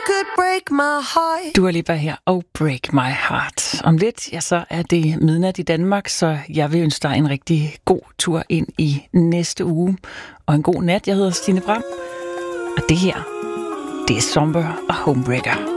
could break my heart. Dua Lipa her og Break My Heart. Om lidt, ja, så er det midnat i Danmark, så jeg vil ønske dig en rigtig god tur ind i næste uge. Og en god nat. Jeg hedder Stine Bram. Og det her, det er Somber og Homebreaker.